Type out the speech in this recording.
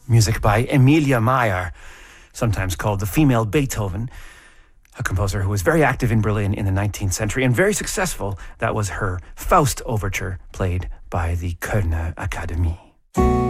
music by Emilia Mayer, sometimes called the female Beethoven, a composer who was very active in Berlin in the 19th century and very successful. That was her Faust Overture, played by the Kölner Akademie.